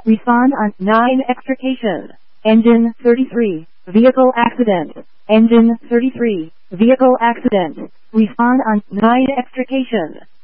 Respond on 9 extrication. Engine 33. Vehicle accident. Engine 33. Vehicle accident. Respond on 9 extrication.